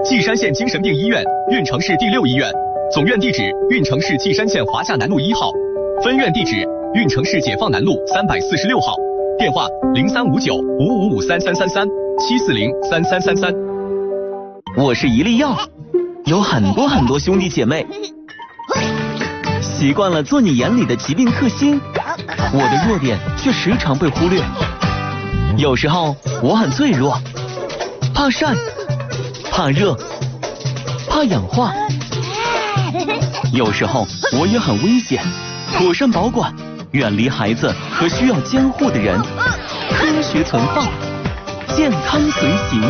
稷山县精神病医院，运城市第6医院，总院地址运城市稷山县华夏南路1号，分院地址运城市解放南路346号，电话035955533337403333。 我是一粒药，有很多兄弟姐妹，习惯了做你眼里的疾病克星，我的弱点却时常被忽略。有时候我很脆弱，怕晒，怕热，怕氧化。有时候我也很危险，妥善保管，远离孩子和需要监护的人，科学存放，健康随行。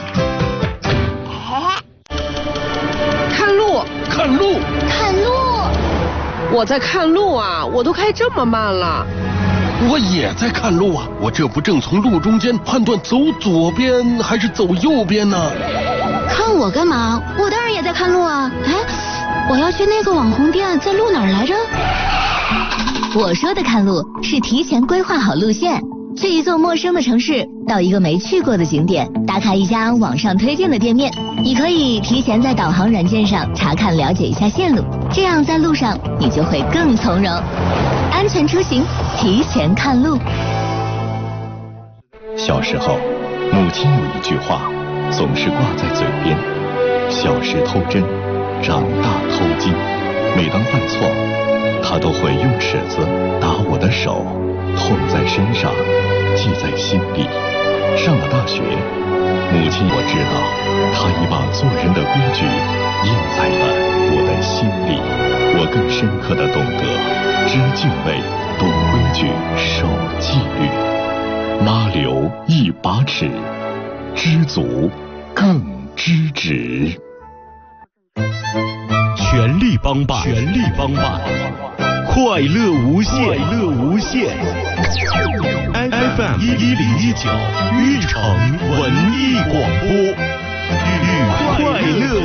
看路， 看路， 看路！ 我在看路啊，我都开这么慢了。 我也在看路啊，我这不正从路中间判断走左边还是走右边呢？ 看我干嘛？我当然也在看路啊！哎，我要去那个网红店，在路哪儿来着？我说的看路是提前规划好路线，去一座陌生的城市，到一个没去过的景点，打卡一家网上推荐的店面。你可以提前在导航软件上查看了解一下线路，这样在路上你就会更从容。安全出行，提前看路。 小时候，母亲有一句话总是挂在嘴边：小时偷针，长大偷金。每当犯错，她都会用尺子打我的手，痛在身上，记在心里。上了大学，母亲我知道，她已把做人的规矩印在了我的心里。我更深刻地懂得，知敬畏，懂规矩，守纪律。妈留一把尺，知足更知止。 全力帮办，全力帮办，快乐无限，快乐无限。FM 1019，运城文艺广播，与快乐